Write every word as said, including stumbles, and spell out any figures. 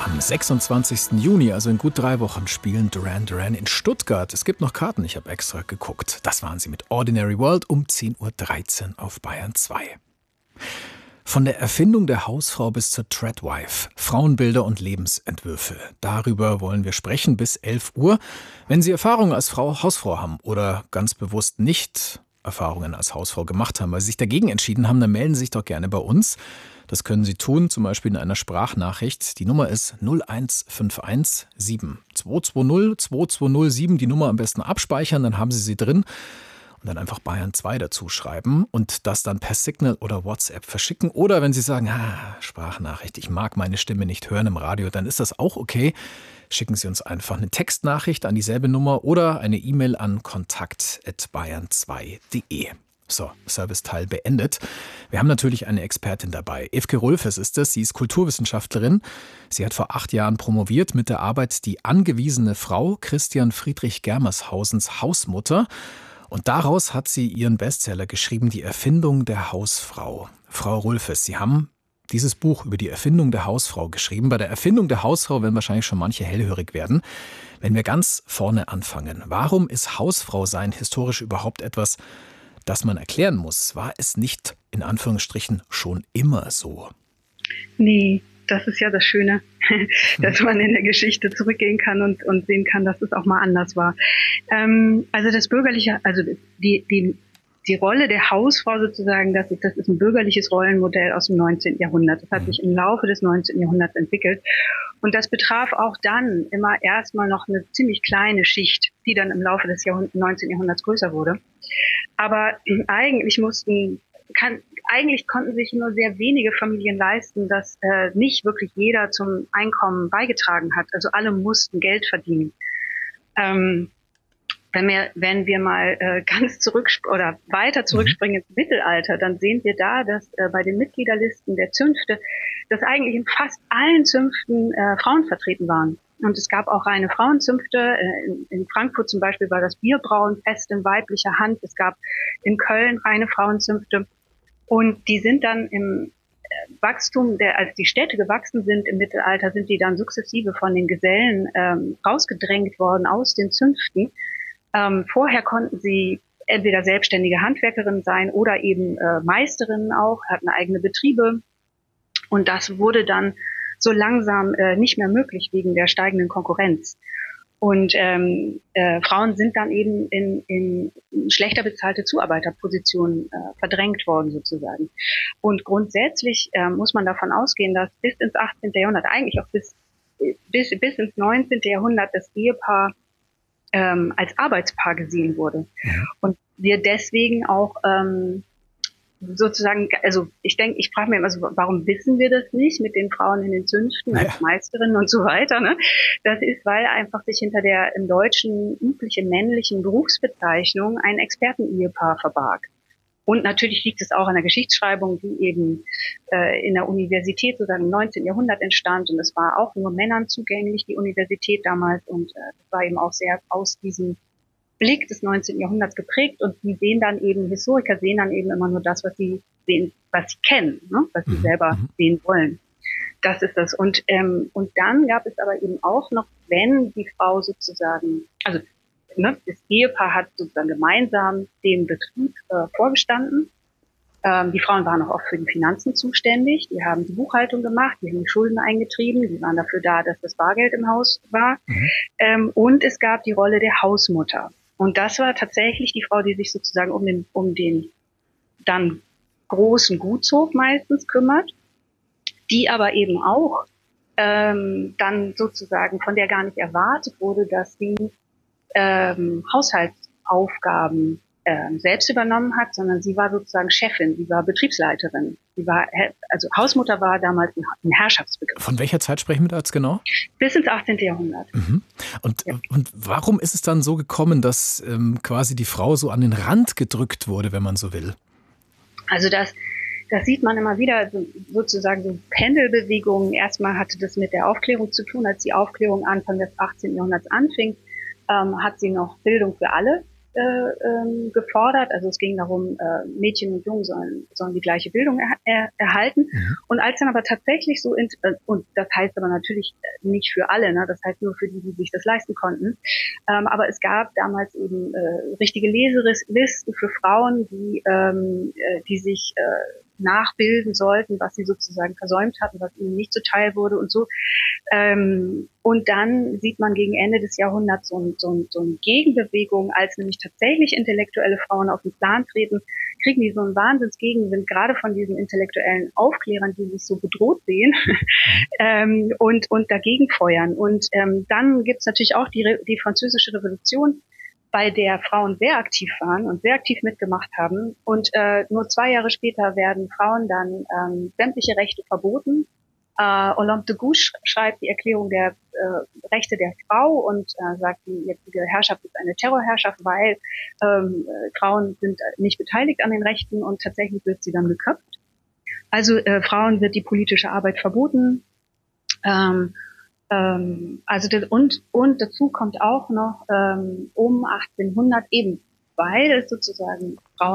Am sechsundzwanzigsten Juni, also in gut drei Wochen, spielen Duran Duran in Stuttgart. Es gibt noch Karten, ich habe extra geguckt. Das waren sie mit Ordinary World um zehn Uhr dreizehn auf Bayern zwei. Von der Erfindung der Hausfrau bis zur Treadwife, Frauenbilder und Lebensentwürfe. Darüber wollen wir sprechen bis elf Uhr. Wenn Sie Erfahrungen als Frau, Hausfrau haben oder ganz bewusst nicht Erfahrungen als Hausfrau gemacht haben, weil Sie sich dagegen entschieden haben, dann melden Sie sich doch gerne bei uns. Das können Sie tun, zum Beispiel in einer Sprachnachricht. Die Nummer ist null eins fünf eins sieben zwei zwei null zwei zwei null sieben. Die Nummer am besten abspeichern, dann haben Sie sie drin. Und dann einfach Bayern zwei dazu schreiben und das dann per Signal oder WhatsApp verschicken. Oder wenn Sie sagen, ah, Sprachnachricht, ich mag meine Stimme nicht hören im Radio, dann ist das auch okay. Schicken Sie uns einfach eine Textnachricht an dieselbe Nummer oder eine E-Mail an kontakt at bayern zwei punkt de. So, Serviceteil beendet. Wir haben natürlich eine Expertin dabei. Evke Rulfes ist es. Sie ist Kulturwissenschaftlerin. Sie hat vor acht Jahren promoviert mit der Arbeit Die angewiesene Frau, Christian Friedrich Germershausens Hausmutter. Und daraus hat sie ihren Bestseller geschrieben, Die Erfindung der Hausfrau. Frau Rulfes, Sie haben dieses Buch über die Erfindung der Hausfrau geschrieben. Bei der Erfindung der Hausfrau werden wahrscheinlich schon manche hellhörig werden. Wenn wir ganz vorne anfangen, warum ist Hausfrau sein historisch überhaupt etwas, das man erklären muss? War es nicht in Anführungsstrichen schon immer so? Nee, das ist ja das Schöne, dass man in der Geschichte zurückgehen kann und, und sehen kann, dass es auch mal anders war. Ähm, also das bürgerliche, also die, die, die Rolle der Hausfrau sozusagen, das ist, das ist ein bürgerliches Rollenmodell aus dem neunzehnten Jahrhundert. Das hat sich im Laufe des neunzehnten Jahrhunderts entwickelt. Und das betraf auch dann immer erstmal noch eine ziemlich kleine Schicht, die dann im Laufe des Jahrhund- neunzehnten Jahrhunderts größer wurde. Aber eigentlich mussten, kann, eigentlich konnten sich nur sehr wenige Familien leisten, dass äh, nicht wirklich jeder zum Einkommen beigetragen hat. Also alle mussten Geld verdienen. Ähm, wenn wir, wenn wir mal äh, ganz zurück oder weiter zurückspringen ins Mittelalter, dann sehen wir da, dass äh, bei den Mitgliederlisten der Zünfte, dass eigentlich in fast allen Zünften äh, Frauen vertreten waren. Und es gab auch reine Frauenzünfte. In, in Frankfurt zum Beispiel war das Bierbrauen fest in weiblicher Hand. Es gab in Köln reine Frauenzünfte. Und die sind dann im Wachstum, der, als die Städte gewachsen sind im Mittelalter, sind die dann sukzessive von den Gesellen ähm, rausgedrängt worden aus den Zünften. Ähm, vorher konnten sie entweder selbstständige Handwerkerinnen sein oder eben äh, Meisterinnen auch, hatten eigene Betriebe. Und das wurde dann so langsam äh, nicht mehr möglich wegen der steigenden Konkurrenz. Und ähm, äh, Frauen sind dann eben in, in schlechter bezahlte Zuarbeiterpositionen äh, verdrängt worden sozusagen. Und grundsätzlich äh, muss man davon ausgehen, dass bis ins achtzehnten Jahrhundert, eigentlich auch bis, bis, bis ins neunzehnten Jahrhundert das Ehepaar ähm, als Arbeitspaar gesehen wurde. Ja. Und wir deswegen auch ähm, sozusagen, also ich denke, ich frage mich immer so, warum wissen wir das nicht mit den Frauen in den Zünften als ja. Meisterinnen und so weiter, ne? Das ist, weil einfach sich hinter der im Deutschen üblichen männlichen Berufsbezeichnung ein Expertenehepaar verbarg. Und natürlich liegt es auch an der Geschichtsschreibung, die eben äh, in der Universität sozusagen im neunzehnten Jahrhundert entstand. Und es war auch nur Männern zugänglich, die Universität damals. Und äh, das war eben auch sehr aus diesem Blick des neunzehnten Jahrhunderts geprägt, und die sehen dann eben, Historiker sehen dann eben immer nur das, was sie sehen, was sie kennen, ne? Was sie mhm. selber sehen wollen. Das ist das. Und ähm, und dann gab es aber eben auch noch, wenn die Frau sozusagen, also ne, das Ehepaar hat sozusagen gemeinsam den Betrieb äh, vorgestanden. Ähm, die Frauen waren auch oft für die Finanzen zuständig, die haben die Buchhaltung gemacht, die haben die Schulden eingetrieben, die waren dafür da, dass das Bargeld im Haus war. Mhm. Ähm, und es gab die Rolle der Hausmutter. Und das war tatsächlich die Frau, die sich sozusagen um den, um den dann großen Gutshof meistens kümmert, die aber eben auch ähm, dann sozusagen von der gar nicht erwartet wurde, dass sie ähm, Haushaltsaufgaben ähm, selbst übernommen hat, sondern sie war sozusagen Chefin, sie war Betriebsleiterin. Sie war, also Hausmutter war damals ein Herrschaftsbegriff. Von welcher Zeit sprechen wir da jetzt genau? Bis ins achtzehnten Jahrhundert. Mhm. Und, ja. und warum ist es dann so gekommen, dass ähm, quasi die Frau so an den Rand gedrückt wurde, wenn man so will? Also das, das sieht man immer wieder, so, sozusagen so Pendelbewegungen. Erstmal hatte das mit der Aufklärung zu tun. Als die Aufklärung Anfang des achtzehnten Jahrhunderts anfing, ähm, hat sie noch Bildung für alle äh, ähm, gefordert. Also es ging darum, äh, Mädchen und Jungen sollen, sollen die gleiche Bildung er, er, erhalten. Mhm. Und als dann aber tatsächlich so, in, äh, und das heißt aber natürlich nicht für alle, ne, das heißt nur für die, die sich das leisten konnten. Ähm, aber es gab damals eben äh, richtige Leselisten für Frauen, die, ähm, äh, die sich äh, nachbilden sollten, was sie sozusagen versäumt hatten, was ihnen nicht zuteil wurde und so. Ähm, und dann sieht man gegen Ende des Jahrhunderts so, ein, so, ein, so eine Gegenbewegung, als nämlich tatsächlich intellektuelle Frauen auf den Plan treten, kriegen die so einen Wahnsinnsgegenwind, gerade von diesen intellektuellen Aufklärern, die sich so bedroht sehen ähm, und, und dagegen feuern. Und ähm, dann gibt's natürlich auch die, die französische Revolution, bei der Frauen sehr aktiv waren und sehr aktiv mitgemacht haben. Und äh, nur zwei Jahre später werden Frauen dann ähm, sämtliche Rechte verboten. Äh, Olympe de Gouges schreibt die Erklärung der äh, Rechte der Frau und äh, sagt, die jetzige Herrschaft ist eine Terrorherrschaft, weil ähm, Frauen sind nicht beteiligt an den Rechten und tatsächlich wird sie dann geköpft. Also äh, Frauen wird die politische Arbeit verboten. Ähm, ähm, also das, und und dazu kommt auch noch ähm, um achtzehnhundert eben, weil es sozusagen Frauen